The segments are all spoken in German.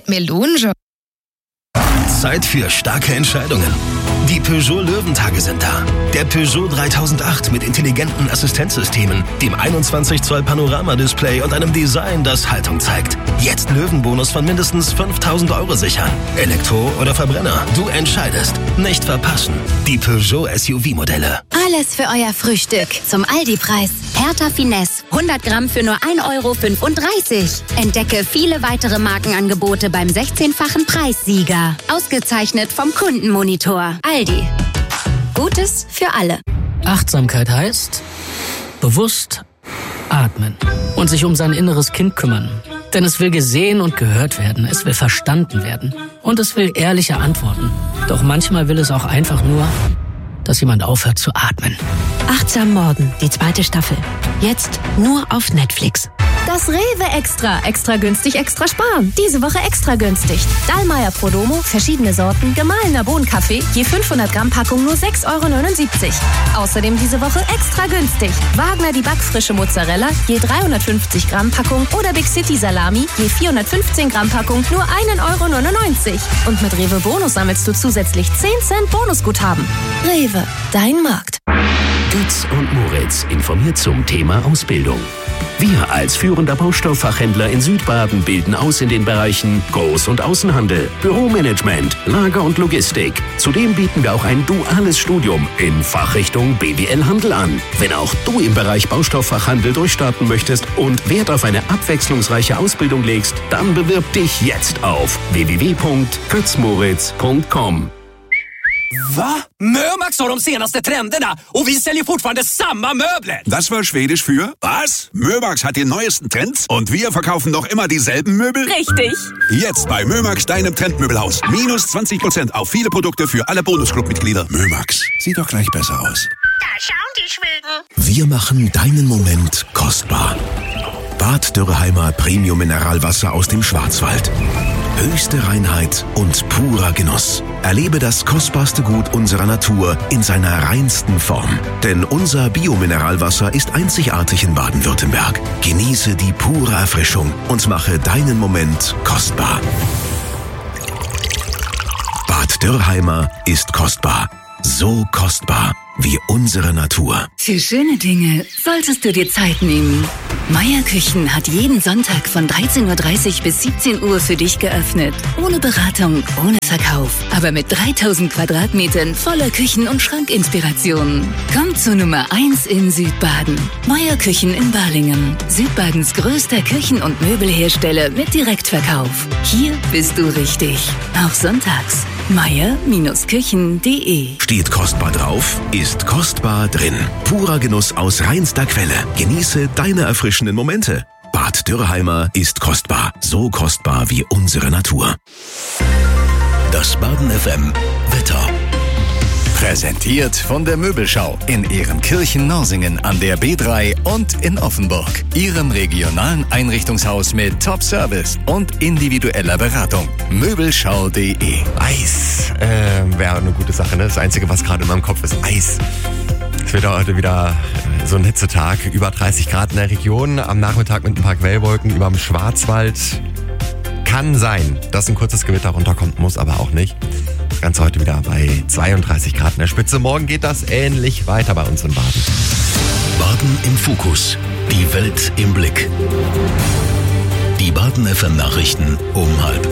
mit Melone. Zeit für starke Entscheidungen. Die Peugeot Löwentage sind da. Der Peugeot 3008 mit intelligenten Assistenzsystemen, dem 21 Zoll Panoramadisplay und einem Design, das Haltung zeigt. Jetzt Löwenbonus von mindestens 5.000 € sichern. Elektro oder Verbrenner, du entscheidest. Nicht verpassen. Die Peugeot SUV-Modelle. Alles für euer Frühstück zum Aldi-Preis. Hertha Finesse, 100 Gramm für nur 1,35 €. Entdecke viele weitere Markenangebote beim 16-fachen Preissieger. Ausgezeichnet vom Kundenmonitor. Aldi. Gutes für alle. Achtsamkeit heißt bewusst atmen und sich um sein inneres Kind kümmern. Denn es will gesehen und gehört werden, es will verstanden werden und es will ehrliche Antworten. Doch manchmal will es auch einfach nur, dass jemand aufhört zu atmen. Achtsam Morden, die 2. Staffel. Jetzt nur auf Netflix. Das Rewe Extra. Extra günstig, extra sparen. Diese Woche extra günstig. Dallmayr Prodomo, verschiedene Sorten, gemahlener Bohnenkaffee, je 500 Gramm Packung nur 6,79 €. Außerdem diese Woche extra günstig. Wagner die backfrische Mozzarella, je 350 Gramm Packung oder Big City Salami, je 415 Gramm Packung nur 1,99 €. Und mit Rewe Bonus sammelst du zusätzlich 10 Cent Bonusguthaben. Rewe, dein Markt. Götz und Moritz informiert zum Thema Ausbildung. Wir als führender Baustofffachhändler in Südbaden bilden aus in den Bereichen Groß- und Außenhandel, Büromanagement, Lager und Logistik. Zudem bieten wir auch ein duales Studium in Fachrichtung BWL-Handel an. Wenn auch du im Bereich Baustofffachhandel durchstarten möchtest und Wert auf eine abwechslungsreiche Ausbildung legst, dann bewirb dich jetzt auf www.götzmoritz.com. Va? Mömax har de senaste trenderna och vi säljer fortfarande samma möbler. Das war Schwedisch für was? Mömax hat die neuesten Trends und wir verkaufen noch immer dieselben Möbel? Richtig. Jetzt bei Mömax, deinem Trendmöbelhaus. Minus 20% auf viele Produkte für alle Bonusclub-Mitglieder. Mömax, sieht doch gleich besser aus. Da schauen die Schweden. Wir machen deinen Moment kostbar. Bad Dürrheimer Premium Mineralwasser aus dem Schwarzwald. Höchste Reinheit und purer Genuss. Erlebe das kostbarste Gut unserer Natur in seiner reinsten Form. Denn unser Biomineralwasser ist einzigartig in Baden-Württemberg. Genieße die pure Erfrischung und mache deinen Moment kostbar. Bad Dürrheimer ist kostbar. So kostbar wie unsere Natur. Für schöne Dinge solltest du dir Zeit nehmen. Meier Küchen hat jeden Sonntag von 13:30 bis 17 Uhr für dich geöffnet. Ohne Beratung, ohne Verkauf. Aber mit 3000 Quadratmetern voller Küchen- und Schrankinspirationen. Komm zur Nummer 1 in Südbaden. Meier Küchen in Balingen. Südbadens größter Küchen- und Möbelhersteller mit Direktverkauf. Hier bist du richtig. Auch sonntags. meier-küchen.de. Steht kostbar drauf, ist kostbar drin. Purer Genuss aus reinster Quelle. Genieße deine erfrischenden Momente. Bad Dürrheimer ist kostbar. So kostbar wie unsere Natur. Das Baden FM Wetter. Präsentiert von der Möbelschau in Ehrenkirchen-Norsingen an der B3 und in Offenburg. Ihrem regionalen Einrichtungshaus mit Top-Service und individueller Beratung. Möbelschau.de. Eis wäre eine gute Sache, ne? Das Einzige, was gerade in meinem Kopf ist, Eis. Es wird heute wieder so ein Hitzetag. Über 30 Grad in der Region. Am Nachmittag mit ein paar Quellwolken über dem Schwarzwald. Kann sein, dass ein kurzes Gewitter runterkommt, muss aber auch nicht. Das Ganze heute wieder bei 32 Grad in der Spitze. Morgen geht das ähnlich weiter bei uns in Baden. Baden im Fokus. Die Welt im Blick. Die Baden FM Nachrichten um 12:30.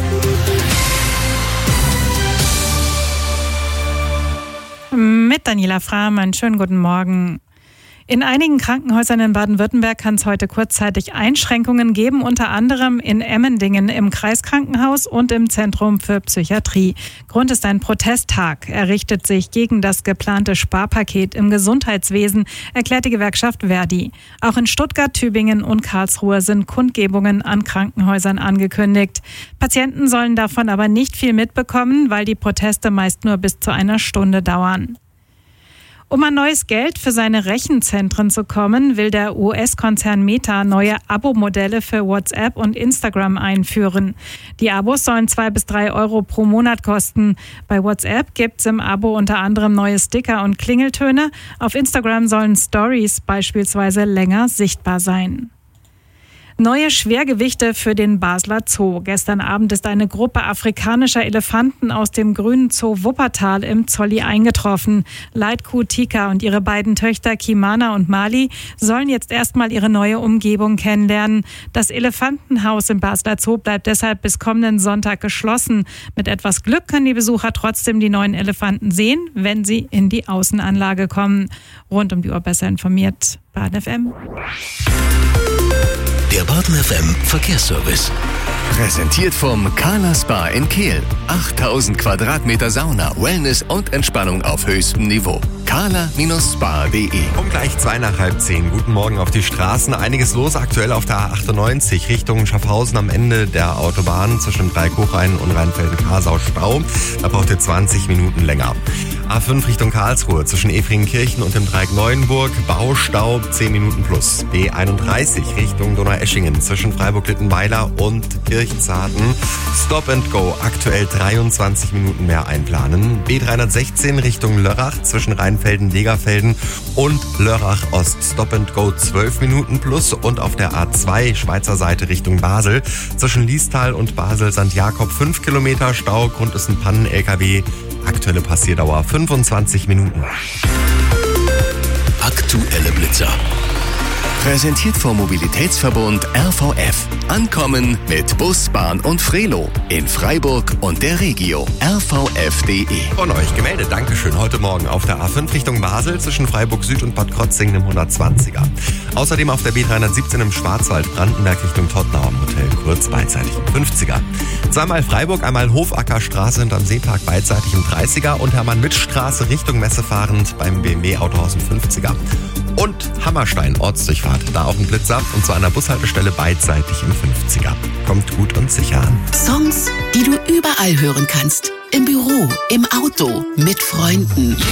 Mit Daniela Frahm, einen schönen guten Morgen. In einigen Krankenhäusern in Baden-Württemberg kann es heute kurzzeitig Einschränkungen geben, unter anderem in Emmendingen im Kreiskrankenhaus und im Zentrum für Psychiatrie. Grund ist ein Protesttag. Er richtet sich gegen das geplante Sparpaket im Gesundheitswesen, erklärt die Gewerkschaft Verdi. Auch in Stuttgart, Tübingen und Karlsruhe sind Kundgebungen an Krankenhäusern angekündigt. Patienten sollen davon aber nicht viel mitbekommen, weil die Proteste meist nur bis zu einer Stunde dauern. Um an neues Geld für seine Rechenzentren zu kommen, will der US-Konzern Meta neue Abo-Modelle für WhatsApp und Instagram einführen. Die Abos sollen 2 bis 3 Euro pro Monat kosten. Bei WhatsApp gibt es im Abo unter anderem neue Sticker und Klingeltöne. Auf Instagram sollen Stories beispielsweise länger sichtbar sein. Neue Schwergewichte für den Basler Zoo. Gestern Abend ist eine Gruppe afrikanischer Elefanten aus dem grünen Zoo Wuppertal im Zolli eingetroffen. Leitkuh Tika und ihre beiden Töchter Kimana und Mali sollen jetzt erstmal ihre neue Umgebung kennenlernen. Das Elefantenhaus im Basler Zoo bleibt deshalb bis kommenden Sonntag geschlossen. Mit etwas Glück können die Besucher trotzdem die neuen Elefanten sehen, wenn sie in die Außenanlage kommen. Rund um die Uhr besser informiert. Baden FM. Der Baden FM Verkehrsservice. Präsentiert vom Carla Spa in Kehl. 8000 Quadratmeter Sauna, Wellness und Entspannung auf höchstem Niveau. carla-spa.de. Um gleich 9:30. Guten Morgen auf die Straßen. Einiges los aktuell auf der A98 Richtung Schaffhausen am Ende der Autobahn zwischen Dreieck-Hochrhein und Rheinfelden-Kasau Stau. Da braucht ihr 20 Minuten länger. A5 Richtung Karlsruhe zwischen Efringenkirchen und dem Dreieck Neuenburg. Baustau 10 Minuten plus. B31 Richtung Donaueschingen zwischen Freiburg-Littenweiler und Kirchzarten. Stop and Go aktuell 23 Minuten mehr einplanen. B316 Richtung Lörrach zwischen Rheinfelden-Degerfelden und Lörrach Ost. Stop and Go 12 Minuten plus. Und auf der A2 Schweizer Seite Richtung Basel zwischen Liestal und Basel-St. Jakob 5 Kilometer Stau. Grund ist ein Pannen-LKW. Aktuelle Passierdauer 25 Minuten. Aktuelle Blitzer. Präsentiert vom Mobilitätsverbund RVF. Ankommen mit Bus, Bahn und Frelo. In Freiburg und der Regio. rvf.de. Von euch gemeldet. Dankeschön. Heute Morgen auf der A5 Richtung Basel zwischen Freiburg Süd und Bad Krotzingen im 120er. Außerdem auf der B317 im Schwarzwald Brandenberg Richtung Tottenau am Hotel kurz beidseitig im 50er. Zweimal Freiburg, einmal Hofackerstraße hinterm Seepark beidseitig im 30er und Hermann-Mitsch-Straße Richtung Messe fahrend beim BMW Autohaus im 50er. Und Hammerstein Ortsdurchfahrt, da auch ein Blitzer und zwar an der Bushaltestelle beidseitig im 50er. Kommt gut und sicher an. Songs, die du überall hören kannst. Im Büro, im Auto, mit Freunden.